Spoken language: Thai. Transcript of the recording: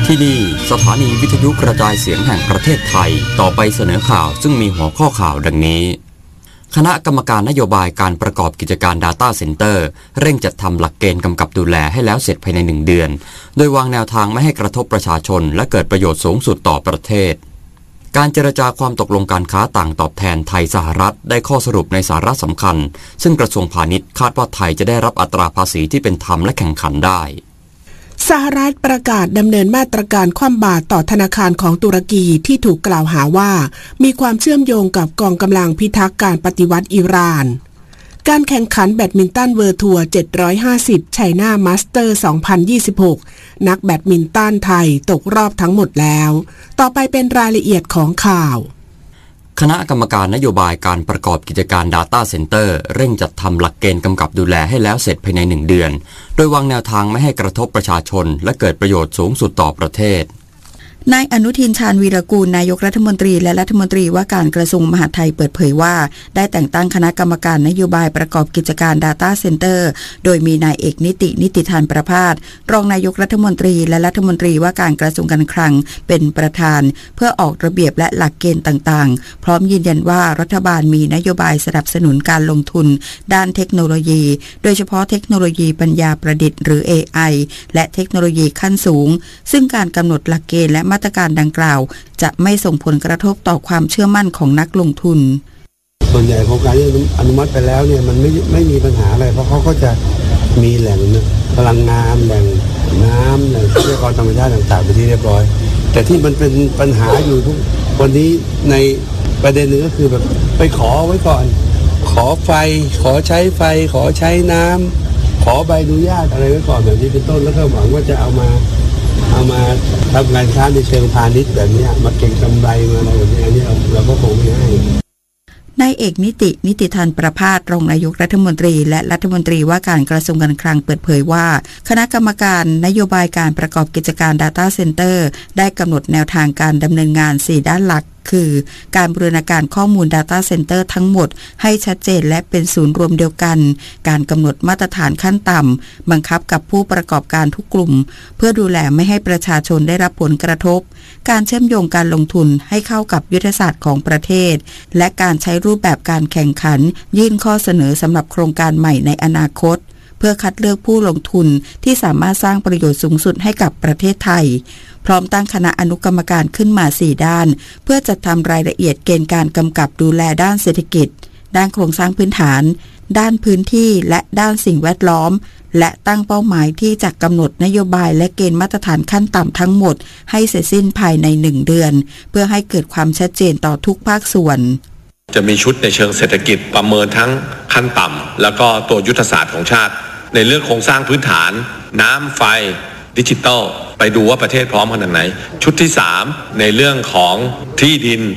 ที่นี่สถานีวิทยุกระจายเสียงแห่งประเทศไทยต่อไปเสนอข่าวซึ่งมีหัวข้อข่าวดังนี้คณะกรรมการนโยบายการประกอบกิจการ Data Center เร่งจัดทำหลักเกณฑ์กำกับดูแลให้แล้วเสร็จภายใน1 เดือนโดยวางแนวทางไม่ให้กระทบประชาชนและเกิดประโยชน์สูงสุดต่อประเทศการเจรจาความตกลงการค้าต่างตอบแทนไทยสหรัฐได้ข้อสรุปในสาระสำคัญซึ่งกระทรวงพาณิชย์คาดว่าไทยจะได้รับอัตราภาษีที่เป็นธรรมและแข่งขันได้สหรัฐประกาศดำเนินมาตรการคว่ำบาตรต่อธนาคารของตุรกีที่ถูกกล่าวหาว่ามีความเชื่อมโยงกับกองกำลังพิทักษ์การปฏิวัติอิหร่านการแข่งขันแบดมินตันเวิลด์ทัวร์750 China Master 2026 นักแบดมินตันไทยตกรอบทั้งหมดแล้วต่อไปเป็นรายละเอียดของข่าวคณะกรรมการนโยบายการประกอบกิจการ Data Center เร่งจัดทำหลักเกณฑ์กำกับดูแลให้แล้วเสร็จภายใน1 เดือนโดยวางแนวทางไม่ให้กระทบประชาชนและเกิดประโยชน์สูงสุดต่อประเทศนายอนุทินชาญวีรกูลนายกรัฐมนตรีและรัฐมนตรีว่าการกระทรวงมหาดไทยเปิดเผยว่าได้แต่งตั้งคณะกรรมการนโยบายประกอบกิจการ Data Center โดยมีนายเอกนิติธานประภาสรองนายกรัฐมนตรีและรัฐมนตรีว่าการกระทรวงการคลังเป็นประธานเพื่อออกระเบียบและหลักเกณฑ์ต่างๆพร้อมยืนยันว่ารัฐบาลมีนโยบายสนับสนุนการลงทุนด้านเทคโนโลยีโดยเฉพาะเทคโนโลยีปัญญาประดิษฐ์หรือ AI และเทคโนโลยีขั้นสูงซึ่งการกำหนดหลักเกณฑ์และมาตรการดังกล่าวจะไม่ส่งผลกระทบต่อความเชื่อมั่นของนักลงทุนส่วนใหญ่โครงการที่อนุมัติไปแล้วเนี่ยมันไม่มีปัญหาอะไรเพราะเขาก็จะมีแหล่งพลังงานแหล่งน้ำแหล่งทรัพยากรธรรมชาติต่างๆไปที่เรียบร้อยแต่ที่มันเป็นปัญหาอยู่ทุกวันนี้ในประเด็นหนึ่งก็คือแบบไปขอไว้ก่อนขอไฟขอใช้ไฟขอใช้น้ำขอใบอนุญาตอะไรไว้ก่อนแบบนี้เป็นต้นแล้วก็หวังว่าจะเอามาทำการค้าในเชิงพาณิชย์แบบนี้มาเก็งกำไรมาอะไรแบบนี้อันนี้เราก็คงไม่ให้นายเอกนิติธานประภาสรองนายกรัฐมนตรีและรัฐมนตรีว่าการกระทรวงการคลังเปิดเผยว่าคณะกรรมการนโยบายการประกอบกิจการ Data Center ได้กำหนดแนวทางการดำเนินงาน4ด้านหลักคือการบูรณาการข้อมูล Data Center ทั้งหมดให้ชัดเจนและเป็นศูนย์รวมเดียวกันการกำหนดมาตรฐานขั้นต่ำบังคับกับผู้ประกอบการทุกกลุ่มเพื่อดูแลไม่ให้ประชาชนได้รับผลกระทบการเชื่อมโยงการลงทุนให้เข้ากับยุทธศาสตร์ของประเทศและการใช้รูปแบบการแข่งขันยื่นข้อเสนอสำหรับโครงการใหม่ในอนาคตเพื่อคัดเลือกผู้ลงทุนที่สามารถสร้างประโยชน์สูงสุดให้กับประเทศไทยพร้อมตั้งคณะอนุกรรมการขึ้นมา4ด้านเพื่อจัดทำรายละเอียดเกณฑ์การกำกับดูแลด้านเศรษฐกิจด้านโครงสร้างพื้นฐานด้านพื้นที่และด้านสิ่งแวดล้อมและตั้งเป้าหมายที่จะกำหนดนโยบายและเกณฑ์มาตรฐานขั้นต่ำทั้งหมดให้เสร็จสิ้นภายใน1 เดือนเพื่อให้เกิดความชัดเจนต่อทุกภาคส่วนจะมีชุดในเชิงเศรษฐกิจประเมินทั้งขั้นต่ำแล้วก็ตัวยุทธศาสตร์ของชาติในเรื่องโครงสร้างพื้นฐานน้ำไฟดิจิทัลไปดูว่าประเทศพร้อมขนาดไหนชุดที่3ในเรื่องของที่ดิน